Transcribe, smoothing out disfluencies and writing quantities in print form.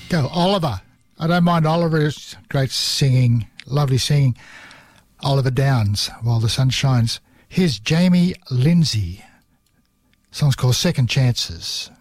Go, Oliver. I don't mind Oliver's great singing, lovely singing. Oliver Downs, While the Sun Shines. Here's Jamie Lindsay. The song's called Second Chances.